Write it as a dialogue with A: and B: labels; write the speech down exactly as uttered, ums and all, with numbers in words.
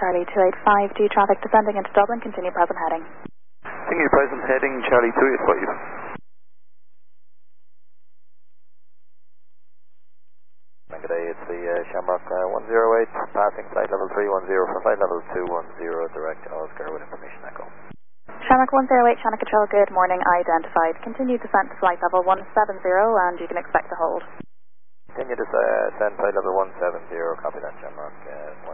A: Charlie two eight five, G traffic descending into Dublin, continue present heading.
B: Continue present heading, Charlie two eight five.
C: Good day, it's the uh, Shamrock uh, one zero eight, passing flight level three one zero for flight level two one zero, direct Oscar with information echo.
A: Shamrock one zero eight, Channel Control, good morning, identified. Continue descent to flight level one seven zero and you can expect to hold.
C: Continue to uh, send flight level one seven zero, copy that Shamrock uh,